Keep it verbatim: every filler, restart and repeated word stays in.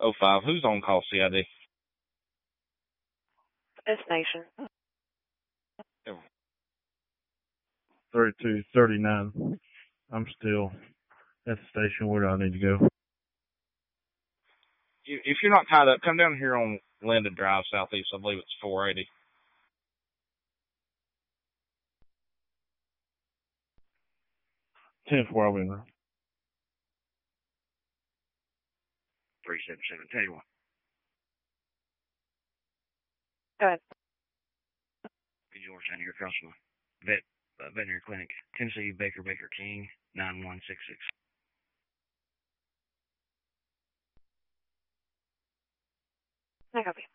oh five. Who's on call C I D? It's Nation. thirty-two thirty-nine. I'm still at the station. Where do I need to go? If you're not tied up, come down here on Linden Drive Southeast. I believe it's four eighty. ten four, I'll be in there. three seven seven, tell you what. Go ahead. George down here across from the vet, uh, veterinary clinic. Tennessee Baker Baker King, nine one six six. I copy.